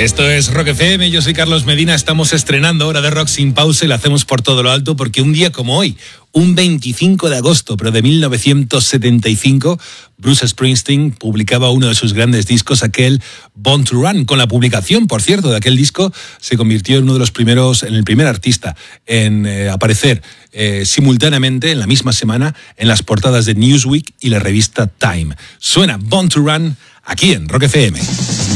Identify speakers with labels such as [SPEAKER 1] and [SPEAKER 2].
[SPEAKER 1] Esto es Rock FM, yo soy Carlos Medina, estamos estrenando Hora de Rock sin pausa y lo hacemos por todo lo alto porque un día como hoy, un 25 de agosto, pero de 1975, Bruce Springsteen publicaba uno de sus grandes discos, aquel Born to Run. Con la publicación, por cierto, de aquel disco, se convirtió en uno de los primeros, en el primer artista en aparecer simultáneamente en la misma semana en las portadas de Newsweek y la revista Time. Suena Born to Run aquí en Rock FM.